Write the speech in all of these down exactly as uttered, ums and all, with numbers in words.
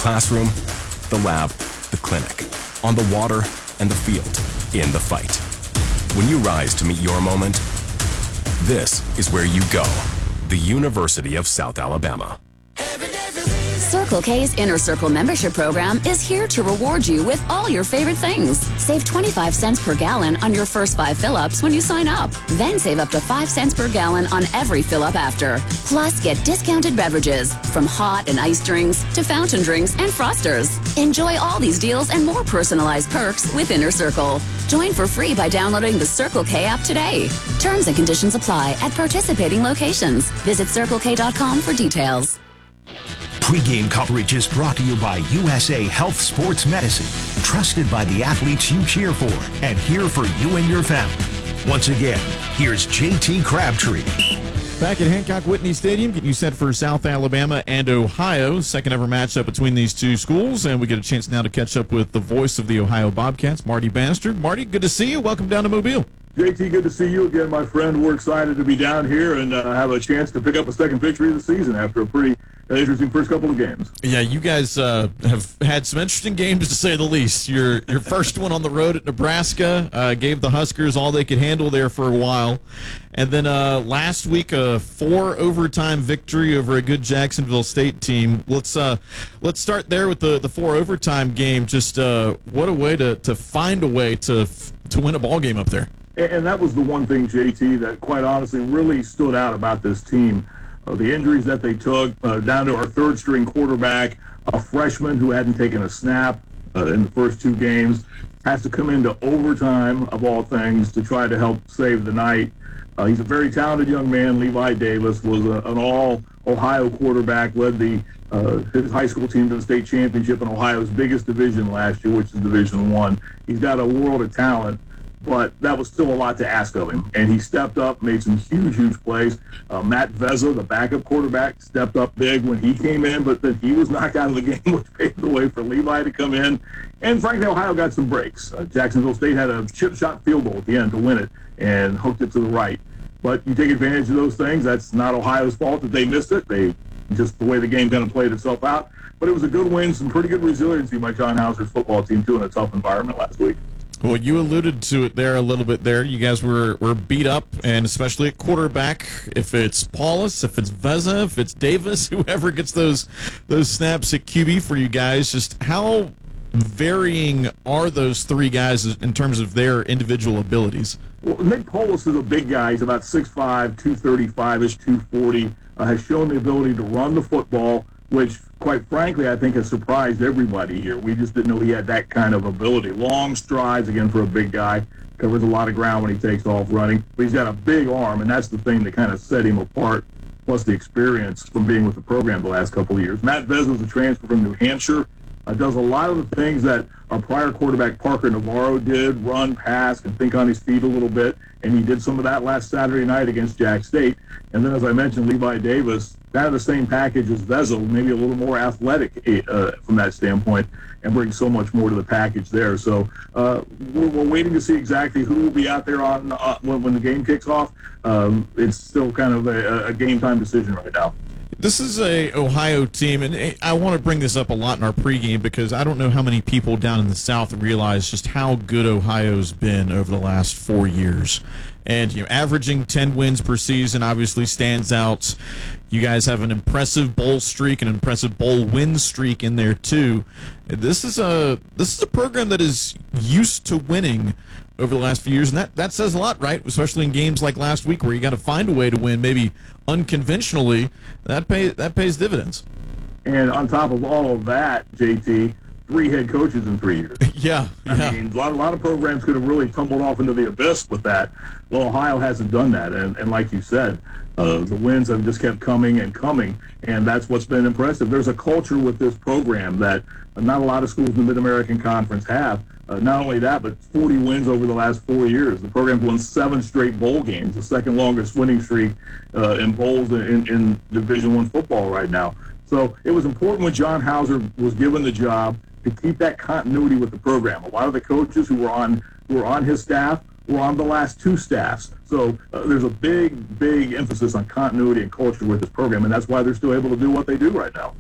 classroom, the lab, the clinic, on the water, and the field, in the fight. When you rise to meet your moment, this is where you go. The University of South Alabama. Circle K's Inner Circle membership program is here to reward you with all your favorite things. Save twenty-five cents per gallon on your first five fill-ups when you sign up. Then save up to five cents per gallon on every fill-up after. Plus, get discounted beverages, from hot and iced drinks to fountain drinks and frosters. Enjoy all these deals and more personalized perks with Inner Circle. Join for free by downloading the Circle K app today. Terms and conditions apply at participating locations. Visit circle k dot com for details. Pre-game coverage is brought to you by U S A Health Sports Medicine, trusted by the athletes you cheer for and here for you and your family. Once again, here's J T Crabtree. Back at Hancock Whitney Stadium, getting you set for South Alabama and Ohio. Second ever matchup between these two schools, and we get a chance now to catch up with the voice of the Ohio Bobcats, Marty Bannister. Marty, good to see you. Welcome down to Mobile. J T, good to see you again, my friend. We're excited to be down here and uh, have a chance to pick up a second victory of the season after a pretty uh, interesting first couple of games. Yeah, you guys uh, have had some interesting games, to say the least. Your your first one on the road at Nebraska uh, gave the Huskers all they could handle there for a while. And then uh, last week, a four overtime victory over a good Jacksonville State team. Let's uh, let's start there with the, the four overtime game. Just uh, what a way to, to find a way to to win a ball game up there. And that was the one thing, J T, that quite honestly really stood out about this team. Uh, the injuries that they took, uh, down to our third-string quarterback, a freshman who hadn't taken a snap uh, in the first two games, has to come into overtime, of all things, to try to help save the night. Uh, he's a very talented young man. Levi Davis was a, an all-Ohio quarterback, led the uh, his high school team to the state championship in Ohio's biggest division last year, which is Division One. He's got a world of talent, but that was still a lot to ask of him. And he stepped up, made some huge, huge plays. Uh, Matt Vezza, the backup quarterback, stepped up big when he came in, but then he was knocked out of the game, which paved the way for Levi to come in. And frankly, Ohio got some breaks. Uh, Jacksonville State had a chip shot field goal at the end to win it and hooked it to the right. But you take advantage of those things. That's not Ohio's fault that they missed it. They just the way the game kind of played itself out. But it was a good win, some pretty good resiliency by John Hauser's football team, too, in a tough environment last week. Well, you alluded to it there a little bit there. You guys were, were beat up, and especially at quarterback. If it's Paulus, if it's Vezza, if it's Davis, whoever gets those those snaps at Q B for you guys, just how varying are those three guys in terms of their individual abilities? Well, Nick Paulus is a big guy. He's about six five, two thirty-five-ish, two forty, uh, has shown the ability to run the football, which, quite frankly, I think has surprised everybody here. We just didn't know he had that kind of ability. Long strides, again, for a big guy. Covers a lot of ground when he takes off running. But he's got a big arm, and that's the thing that kind of set him apart, plus the experience from being with the program the last couple of years. Matt Vezza was a transfer from New Hampshire. Uh, does a lot of the things that our prior quarterback Parker Navarro did, run, pass, and think on his feet a little bit, and he did some of that last Saturday night against Jack State. And then, as I mentioned, Levi Davis, kind of the same package as Vezza, maybe a little more athletic uh, from that standpoint, and brings so much more to the package there. So uh, we're, we're waiting to see exactly who will be out there on uh, when, when the game kicks off. Um, it's still kind of a, a game-time decision right now. This is a Ohio team, and I want to bring this up a lot in our pregame because I don't know how many people down in the South realize just how good Ohio's been over the last four years. And, you know, averaging ten wins per season obviously stands out. You guys have an impressive bowl streak, an impressive bowl win streak in there too. This is a this is a program that is used to winning over the last few years, and that, that says a lot, right? Especially in games like last week where you got to find a way to win, maybe unconventionally. That pay that pays dividends. And on top of all of that, J T, three head coaches in three years. yeah, yeah. I mean, a lot, a lot of programs could have really tumbled off into the abyss with that. Well, Ohio hasn't done that, and, and like you said, uh, the wins have just kept coming and coming, and that's what's been impressive. There's a culture with this program that not a lot of schools in the Mid-American Conference have. Uh, not only that, but forty wins over the last four years. The program's won seven straight bowl games, the second longest winning streak uh, in bowls in, in Division One football right now. So it was important when John Hauser was given the job to keep that continuity with the program. A lot of the coaches who were on who were on his staff were on the last two staffs. So uh, there's a big, big emphasis on continuity and culture with this program, and that's why they're still able to do what they do right now.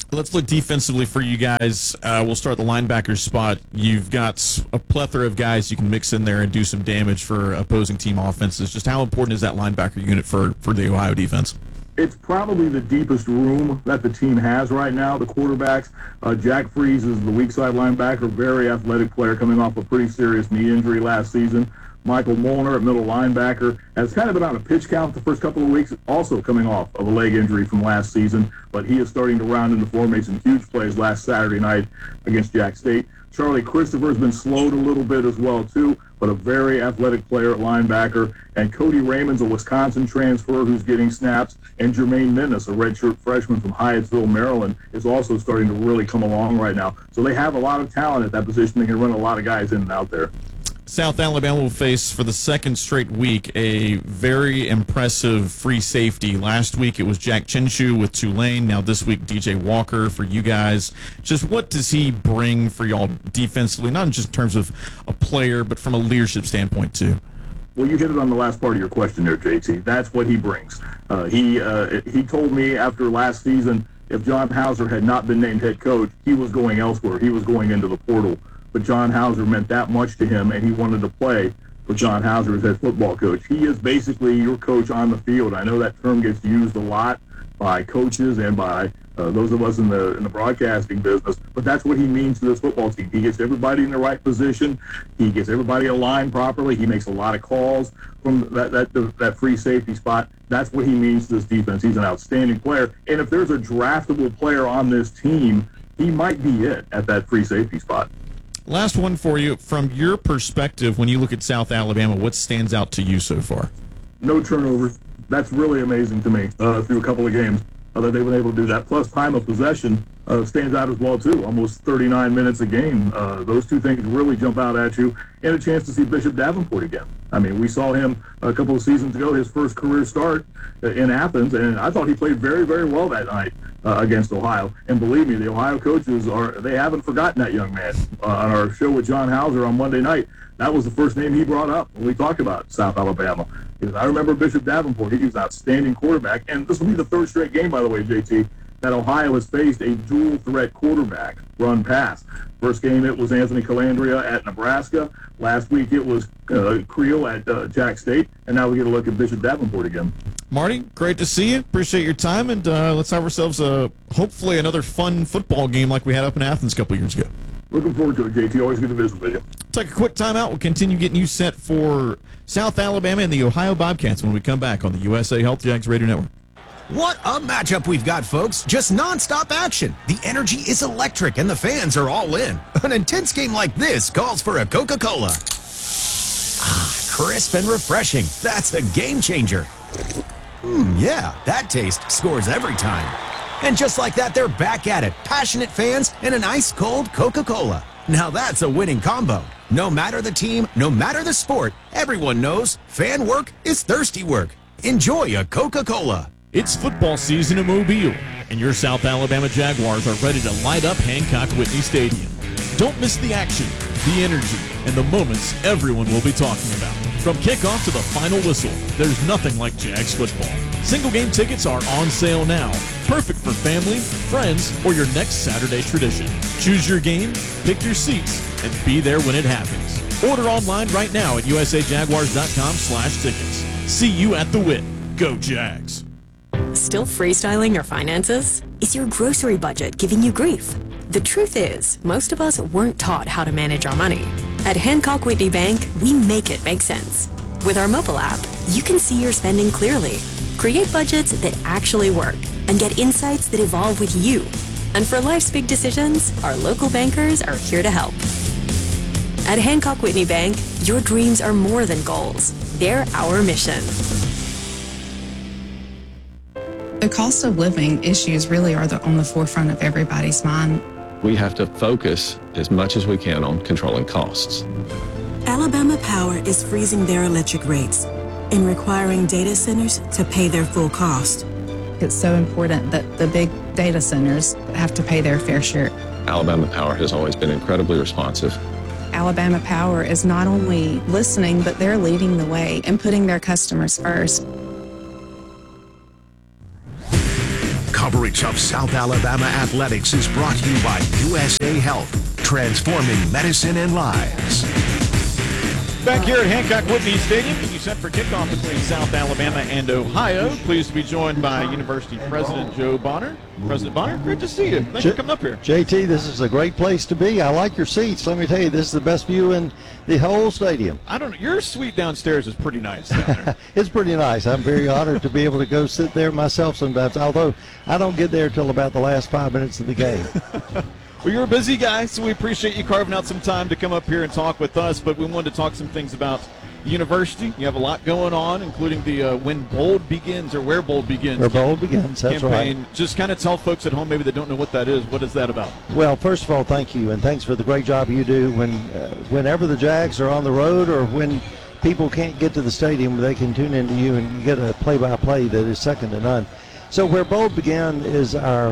Let's look defensively for you guys. Uh, we'll start the linebacker spot. You've got a plethora of guys you can mix in there and do some damage for opposing team offenses. Just how important is that linebacker unit for, for the Ohio defense? It's probably the deepest room that the team has right now. The quarterbacks, uh, Jack Freeze is the weak side linebacker, very athletic player coming off a pretty serious knee injury last season. Michael Molnar at middle linebacker has kind of been on a pitch count the first couple of weeks, also coming off of a leg injury from last season, but he is starting to round into form, made some huge plays last Saturday night against Jack State. Charlie Christopher has been slowed a little bit as well, too, but a very athletic player at linebacker. And Cody Raymond's a Wisconsin transfer who's getting snaps, and Jermaine Minnis, a redshirt freshman from Hyattsville, Maryland, is also starting to really come along right now. So they have a lot of talent at that position. They can run a lot of guys in and out there. South Alabama will face, for the second straight week, a very impressive free safety. Last week it was Jack Chinshu with Tulane. Now this week D J Walker for you guys. Just what does he bring for y'all defensively, not just in terms of a player, but from a leadership standpoint too? Well, you hit it on the last part of your question there, J T. That's what he brings. Uh, he uh, he told me after last season, if John Hauser had not been named head coach, he was going elsewhere. He was going into the portal. But John Hauser meant that much to him, and he wanted to play for John Hauser as head football coach. He is basically your coach on the field. I know that term gets used a lot by coaches and by uh, those of us in the in the broadcasting business, but that's what he means to this football team. He gets everybody in the right position. He gets everybody aligned properly. He makes a lot of calls from that that that free safety spot. That's what he means to this defense. He's an outstanding player, and if there's a draftable player on this team, he might be it at that free safety spot. Last one for you. From your perspective, when you look at South Alabama, what stands out to you so far? No turnovers. That's really amazing to me uh, through a couple of games uh, that they've been able to do that. Plus, time of possession uh, stands out as well, too. Almost thirty-nine minutes a game. Uh, those two things really jump out at you. And a chance to see Bishop Davenport again. I mean, we saw him a couple of seasons ago, his first career start in Athens, and I thought he played very, very well that night uh, against Ohio. And believe me, the Ohio coaches, are they haven't forgotten that young man. Uh, on our show with John Hauser on Monday night, that was the first name he brought up when we talked about South Alabama. Because I remember Bishop Davenport. He was an outstanding quarterback. And this will be the third straight game, by the way, J T, that Ohio has faced a dual-threat quarterback run-pass. First game, it was Anthony Calandria at Nebraska. Last week, it was uh, Creel at uh, Jack State. And now we get a look at Bishop Davenport again. Marty, great to see you. Appreciate your time. And uh, let's have ourselves, a, hopefully, another fun football game like we had up in Athens a couple years ago. Looking forward to it, J T. Always good to visit with you. Take a quick timeout. We'll continue getting you set for South Alabama and the Ohio Bobcats when we come back on the U S A Health Jags Radio Network. What a matchup we've got, folks. Just nonstop action. The energy is electric, and the fans are all in. An intense game like this calls for a Coca-Cola. Ah, crisp and refreshing. That's a game changer. Hmm, yeah, that taste scores every time. And just like that, they're back at it. Passionate fans and an ice-cold Coca-Cola. Now that's a winning combo. No matter the team, no matter the sport, everyone knows fan work is thirsty work. Enjoy a Coca-Cola. It's football season in Mobile, and your South Alabama Jaguars are ready to light up Hancock Whitney Stadium. Don't miss the action, the energy, and the moments everyone will be talking about. From kickoff to the final whistle, there's nothing like Jags football. Single game tickets are on sale now. Perfect for family, friends, or your next Saturday tradition. Choose your game, pick your seats, and be there when it happens. Order online right now at U S A Jaguars dot com slash tickets. See you at the Whit. Go Jags. Still freestyling your finances? Is your grocery budget giving you grief? The truth is, most of us weren't taught how to manage our money. At Hancock Whitney Bank, we make it make sense. With our mobile app, you can see your spending clearly, create budgets that actually work, and get insights that evolve with you. And for life's big decisions, our local bankers are here to help. At Hancock Whitney Bank, your dreams are more than goals. They're our mission. The cost of living issues really are the, on the forefront of everybody's mind. We have to focus as much as we can on controlling costs. Alabama Power is freezing their electric rates and requiring data centers to pay their full cost. It's so important that the big data centers have to pay their fair share. Alabama Power has always been incredibly responsive. Alabama Power is not only listening, but they're leading the way and putting their customers first. Covering coverage of South Alabama athletics is brought to you by U S A Health, transforming medicine and lives. Back here at Hancock Whitney Stadium, getting set for kickoff between South Alabama and Ohio. Pleased to be joined by University President Joe Bonner. President Bonner, great to see you. Thanks J- for coming up here. J T, this is a great place to be. I like your seats. Let me tell you, this is the best view in the whole stadium. I don't know. Your suite downstairs is pretty nice down there. It's pretty nice. I'm very honored to be able to go sit there myself sometimes, although I don't get there until about the last five minutes of the game. Well, you're a busy guy, so we appreciate you carving out some time to come up here and talk with us, but we wanted to talk some things about the university. You have a lot going on, including the uh, When Bold Begins, or Where Bold Begins. Where Bold Begins, that's campaign. right. Just kind of tell folks at home maybe that don't know what that is. What is that about? Well, first of all, thank you, and thanks for the great job you do. When, uh, whenever the Jags are on the road or when people can't get to the stadium, they can tune into you and get a play-by-play that is second to none. So Where Bold Began is our,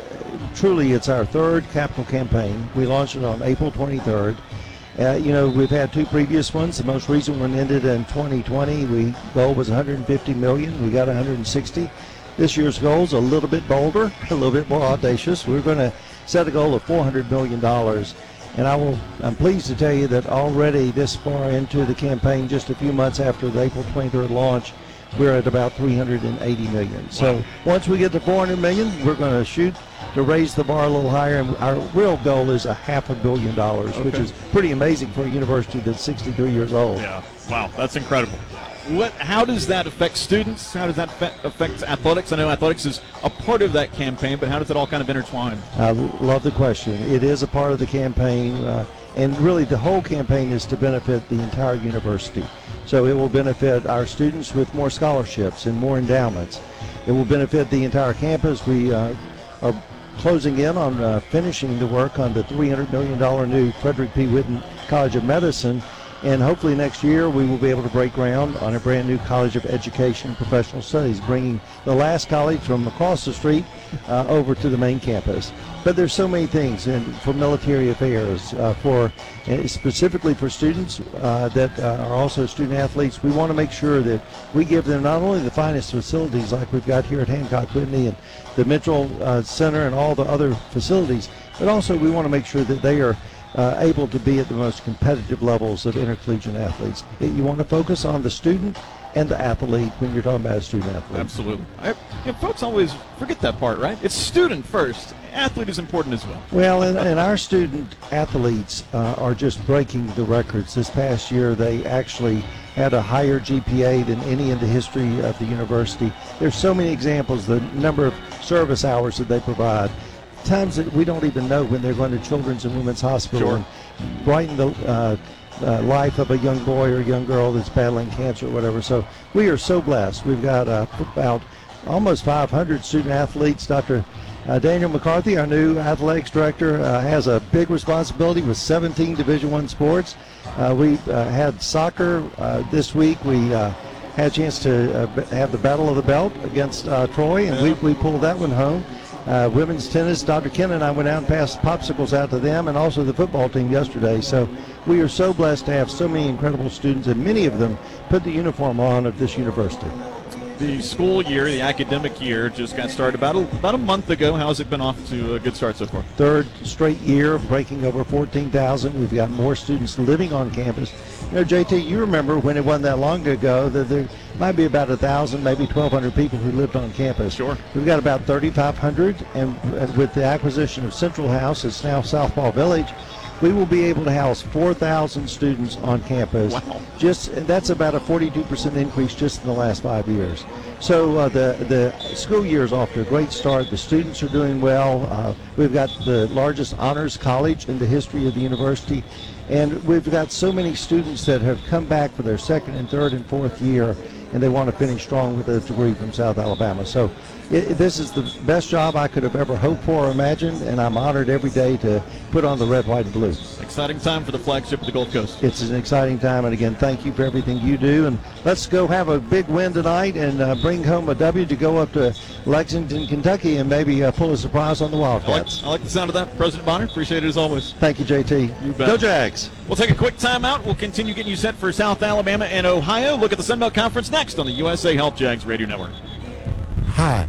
truly it's our third capital campaign. We launched it on April twenty-third. Uh, you know, we've had two previous ones. The most recent one ended in twenty twenty. We goal was one hundred fifty million dollars. We got one hundred sixty. This year's goal is a little bit bolder, a little bit more audacious. We're going to set a goal of four hundred million dollars. And I will, I'm pleased to tell you that already this far into the campaign, just a few months after the April twenty-third launch, we're at about three hundred eighty million dollars. So wow. Once we get to four hundred million dollars, we're going to shoot to raise the bar a little higher. And our real goal is a half a billion dollars, okay. Which is pretty amazing for a university that's sixty-three years old. Yeah, wow, that's incredible. What? How does that affect students? How does that affect athletics? I know athletics is a part of that campaign, but how does it all kind of intertwine? I love the question. It is a part of the campaign, uh, and really the whole campaign is to benefit the entire university. So it will benefit our students with more scholarships and more endowments. It will benefit the entire campus. We uh, are closing in on uh, finishing the work on the three hundred million dollars new Frederick P. Whitten College of Medicine. And hopefully next year we will be able to break ground on a brand new College of Education and Professional Studies, bringing the last college from across the street uh, over to the main campus. But there's so many things, and for military affairs, uh, for uh, specifically for students uh, that uh, are also student athletes. We want to make sure that we give them not only the finest facilities like we've got here at Hancock Whitney and the Mitchell uh, Center and all the other facilities, but also we want to make sure that they are Uh, able to be at the most competitive levels of intercollegiate athletes. You want to focus on the student and the athlete when you're talking about a student athlete. Absolutely. I, you know, folks always forget that part, right? It's student first. Athlete is important as well. Well, and, and our student athletes uh, are just breaking the records. This past year, they actually had a higher G P A than any in the history of the university. There's so many examples, the number of service hours that they provide, times that we don't even know when they're going to Children's and Women's Hospital sure. and brighten the uh, uh, life of a young boy or a young girl that's battling cancer or whatever. So we are so blessed. We've got uh, about almost five hundred student athletes. Doctor Uh, Daniel McCarthy, our new athletics director, uh, has a big responsibility with seventeen Division I sports. Uh, we uh, had soccer uh, this week. We uh, had a chance to uh, have the Battle of the Belt against uh, Troy, and we, we pulled that one home. Uh, women's tennis, Doctor Ken and I went out and passed popsicles out to them, and also the football team yesterday. So we are so blessed to have so many incredible students, and many of them put the uniform on of this university. The school year, the academic year, just got started about a, about a month ago. How has it been off to a good start so far? Third straight year, breaking over fourteen thousand. We've got more students living on campus. You know, J T, you remember when it wasn't that long ago that there might be about one thousand, maybe twelve hundred people who lived on campus. Sure. We've got about thirty-five hundred, and, and with the acquisition of Central House, it's now Southpaw Village, we will be able to house four thousand students on campus. Wow. Just that's about a forty-two percent increase just in the last five years. So uh, the the school year is off to a great start. The students are doing well. Uh, we've got the largest honors college in the history of the university, and we've got so many students that have come back for their second and third and fourth year, and they want to finish strong with a degree from South Alabama. So it, this is the best job I could have ever hoped for or imagined, and I'm honored every day to put on the red, white, and blue. Exciting time for the flagship of the Gulf Coast. It's an exciting time, and again, thank you for everything you do. And let's go have a big win tonight and uh, bring home a W to go up to Lexington, Kentucky, and maybe uh, pull a surprise on the Wildcats. I like, I like the sound of that. President Bonner, appreciate it as always. Thank you, J T. You bet. Go Jags. We'll take a quick timeout. We'll continue getting you set for South Alabama and Ohio. Look at the Sun Belt Conference next on the U S A Health Jags Radio Network. Hi,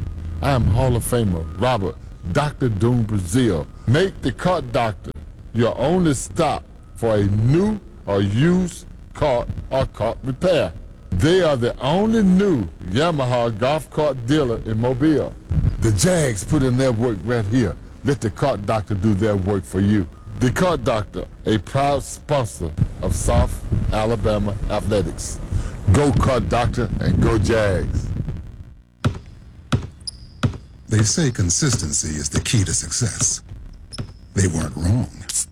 I am Hall of Famer Robert Doctor Doom Brazil. Make the Kart Doctor your only stop for a new or used kart or kart repair. They are the only new Yamaha golf cart dealer in Mobile. The Jags put in their work right here. Let the Kart Doctor do their work for you. The Kart Doctor, a proud sponsor of South Alabama Athletics. Go Kart Doctor and go Jags. They say consistency is the key to success. They weren't wrong.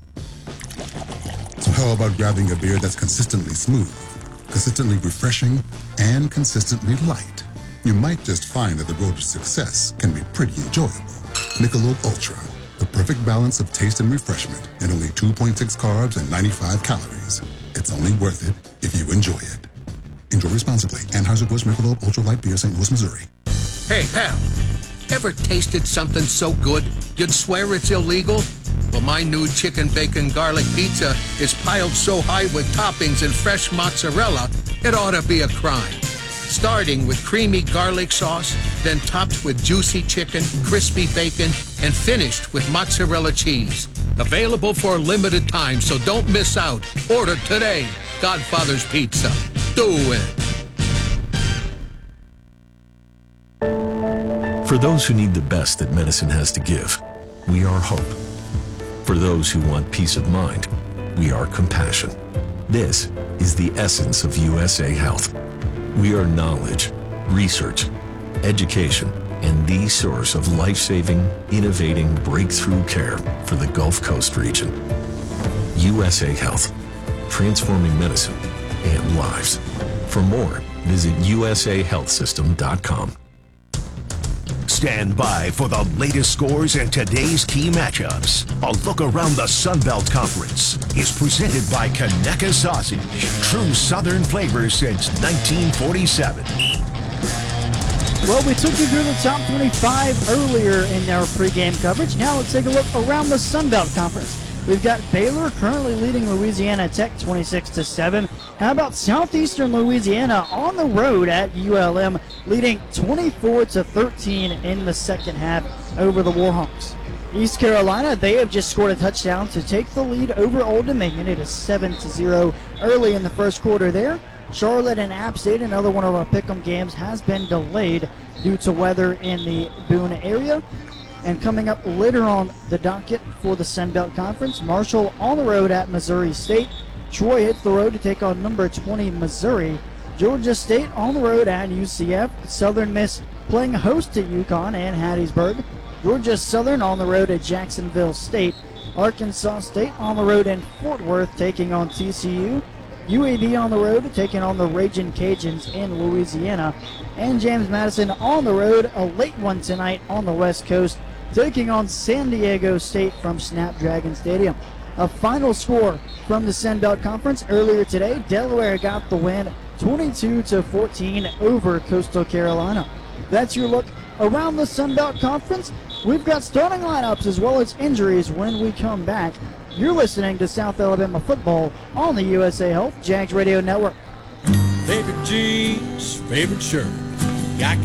So how about grabbing a beer that's consistently smooth, consistently refreshing, and consistently light? You might just find that the road to success can be pretty enjoyable. Michelob Ultra, the perfect balance of taste and refreshment, and only two point six carbs and ninety-five calories. It's only worth it if you enjoy it. Enjoy responsibly. Anheuser-Busch Michelob Ultra Light Beer, Saint Louis, Missouri. Hey, pal, ever tasted something so good you'd swear it's illegal? Well, my new chicken bacon garlic pizza is piled so high with toppings and fresh mozzarella, it ought to be a crime. Starting with creamy garlic sauce, then topped with juicy chicken, crispy bacon, and finished with mozzarella cheese. Available for a limited time, so don't miss out. Order today. Godfather's Pizza. Do it. For those who need the best that medicine has to give, we are hope. For those who want peace of mind, we are compassion. This is the essence of U S A Health. We are knowledge, research, education, and the source of life-saving, innovating, breakthrough care for the Gulf Coast region. U S A Health, transforming medicine and lives. For more, visit U S A health system dot com. Stand by for the latest scores and today's key matchups. A look around the Sun Belt Conference is presented by Conecuh Sausage. True Southern flavors since nineteen forty-seven. Well, we took you through the top twenty-five earlier in our pregame coverage. Now let's take a look around the Sun Belt Conference. We've got Baylor currently leading Louisiana Tech twenty-six to seven. How about Southeastern Louisiana on the road at U L M leading twenty-four to thirteen in the second half over the Warhawks. East Carolina, they have just scored a touchdown to take the lead over Old Dominion. It is seven to zero early in the first quarter there. Charlotte and App State, another one of our pick'em games, has been delayed due to weather in the Boone area. And coming up later on the docket for the Sun Belt Conference, Marshall on the road at Missouri State. Troy hits the road to take on number twenty Missouri. Georgia State on the road at U C F. Southern Miss playing host to UConn and Hattiesburg. Georgia Southern on the road at Jacksonville State. Arkansas State on the road in Fort Worth taking on T C U. U A B on the road taking on the Ragin' Cajuns in Louisiana. And James Madison on the road, a late one tonight on the West Coast, taking on San Diego State from Snapdragon Stadium. A final score from the Sun Belt Conference earlier today. Delaware got the win twenty-two to fourteen over Coastal Carolina. That's your look around the Sun Belt Conference. We've got starting lineups as well as injuries when we come back. You're listening to South Alabama football on the U S A Health Jags Radio Network. Favorite jeans, favorite shirt.